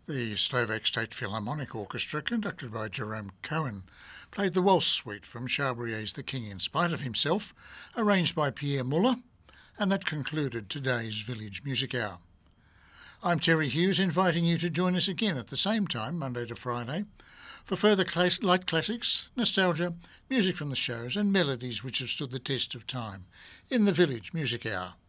The Slovak State Philharmonic Orchestra, conducted by Jerome Cohen, played the Waltz Suite from Chaubrier's The King in Spite of Himself, arranged by Pierre Muller, and that concluded today's Village Music Hour. I'm Terry Hughes, inviting you to join us again at the same time, Monday to Friday, for further light classics, nostalgia, music from the shows and melodies which have stood the test of time in the Village Music Hour.